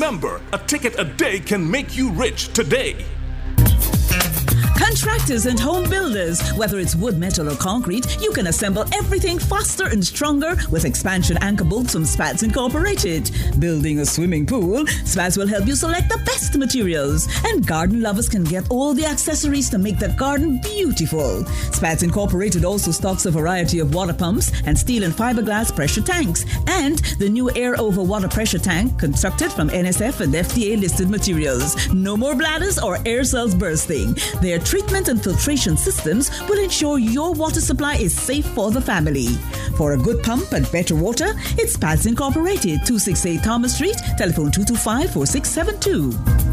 Remember, a ticket a day can make you rich today. Contractors and home builders, whether it's wood, metal, or concrete, you can assemble everything faster and stronger with expansion anchor bolts from Spats Incorporated. Building a swimming pool, Spats will help you select the best materials. And garden lovers can get all the accessories to make the garden beautiful. Spats Incorporated also stocks a variety of water pumps and steel and fiberglass pressure tanks. And the new air over water pressure tank constructed from NSF and FDA listed materials. No more bladders or air cells bursting. Their treatment and filtration systems will ensure your water supply is safe for the family. For a good pump and better water, it's Spats Incorporated, 268 Thomas Street, telephone 225-4672.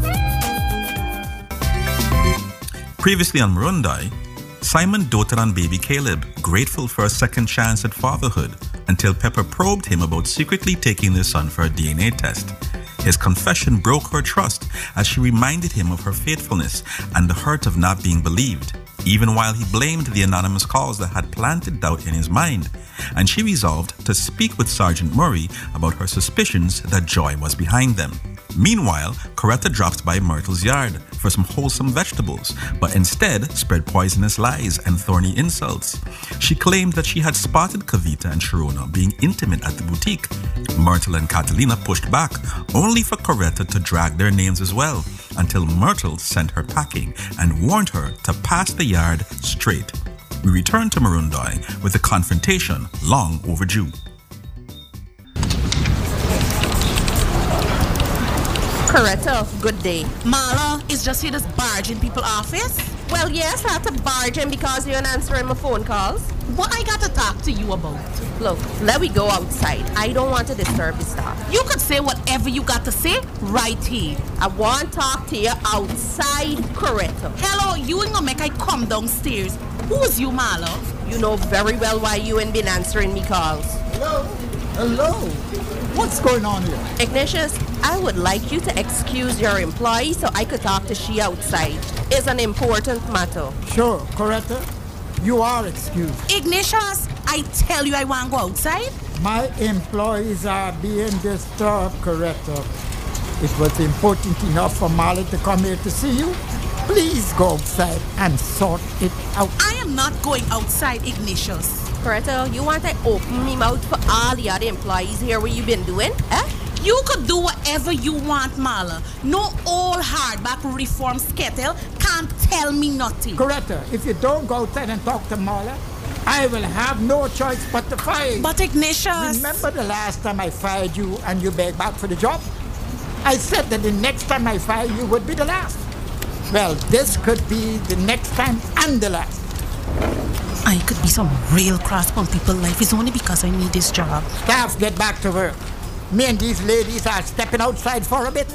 Previously on Murundai, Simon doted on baby Caleb, grateful for a second chance at fatherhood, until Pepper probed him about secretly taking their son for a DNA test. His confession broke her trust as she reminded him of her faithfulness and the hurt of not being believed, even while he blamed the anonymous calls that had planted doubt in his mind. And she resolved to speak with Sergeant Murray about her suspicions that Joy was behind them. Meanwhile, Coretta drops by Myrtle's yard for some wholesome vegetables, but instead spread poisonous lies and thorny insults. She claimed that she had spotted Kavita and Sharona being intimate at the boutique. Myrtle and Catalina pushed back, only for Coretta to drag their names as well, until Myrtle sent her packing and warned her to pass the yard straight. We return to Murundai with a confrontation long overdue. Coretta, good day. Marla, is just here this barge in people's office? Well, yes, I had to barge in because you're answering my phone calls. What I got to talk to you about? Look, let me go outside. I don't want to disturb the staff. You could say whatever you got to say right here. I want to talk to you outside, Coretta. Hello, you ain't gonna make I come downstairs. Who is you, Marla? You know very well why you ain't been answering me calls. Hello. What's going on here? Ignatius, I would like you to excuse your employee so I could talk to she outside. It's an important matter. Sure, Coretta. You are excused. Ignatius, I tell you I want to go outside. My employees are being disturbed, Coretta. It was important enough for Marla to come here to see you. Please go outside and sort it out. I am not going outside, Ignatius. Coretta, you want to open me mouth for all the other employees here what you been doing? Eh? You could do whatever you want, Marla. No old hardback reform skettle can't tell me nothing. Coretta, if you don't go outside and talk to Marla, I will have no choice but to fire you. But Ignatius... Remember the last time I fired you and you begged back for the job? I said that the next time I fire you would be the last. Well, this could be the next time and the last. I could be some real cross on people's life. It's only because I need this job. Staff, get back to work. Me and these ladies are stepping outside for a bit.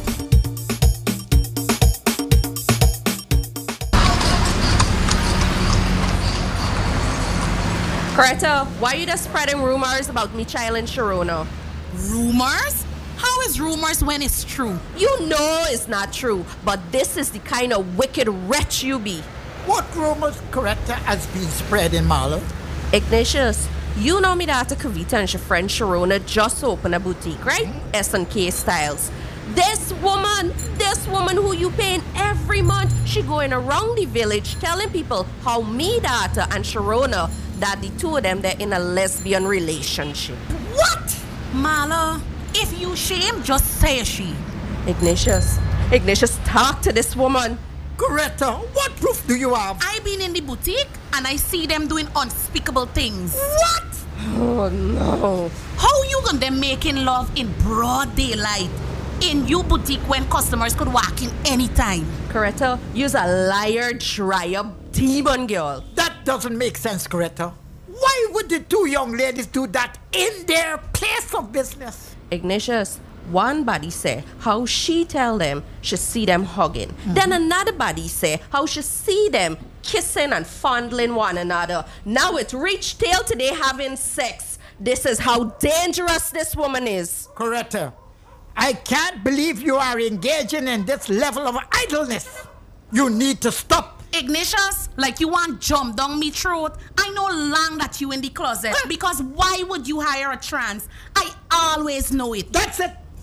Coretta, why are you just spreading rumors about me child and Sharona? Rumors? How is rumors when it's true? You know it's not true, but this is the kind of wicked wretch you be. What rumors, Coretta, has been spread in Marla? Ignatius, you know me daughter Kavita and her friend Sharona just opened a boutique, right? S&K Styles. This woman who you paying every month, she going around the village telling people how me daughter and Sharona, that the two of them, they're in a lesbian relationship. What? Marla, if you shame, just say she. Ignatius, talk to this woman. Coretta, what proof do you have? I been in the boutique and I see them doing unspeakable things. What? Oh no. How you gonna them making love in broad daylight in your boutique when customers could walk in anytime? Coretta, you's a liar, dryer, demon girl. That doesn't make sense, Coretta. Why would the two young ladies do that in their place of business? Ignatius, one body say how she tell them she see them hugging. Then another body say how she see them kissing and fondling one another. Now it reached till today having sex. This is how dangerous this woman is. Coretta, I can't believe you are engaging in this level of idleness. You need to stop. Ignatius, like you want jump down me throat. I know long that you in the closet. Because why would you hire a trans? I always know it. That's it.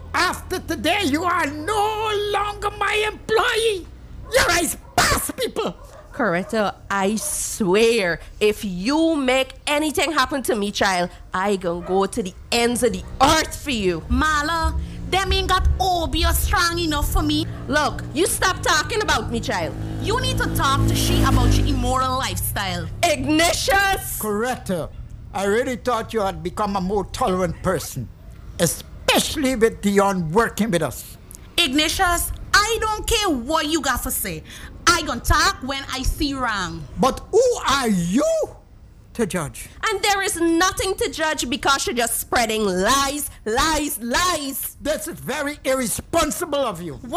After today, you are no longer my employee. You're his boss, people. Coretta, I swear, if you make anything happen to me, child, I gonna go to the ends of the earth for you. Marla, them ain't got OBO strong enough for me. Look, you stop talking about me, child. You need to talk to she about your immoral lifestyle. Ignatius! Coretta, I really thought you had become a more tolerant person, especially with Dion working with us. Ignatius, I don't care what you got to say. I gonna talk when I see wrong. But who are you to judge? And there is nothing to judge because you're just spreading lies, lies, lies. This is very irresponsible of you.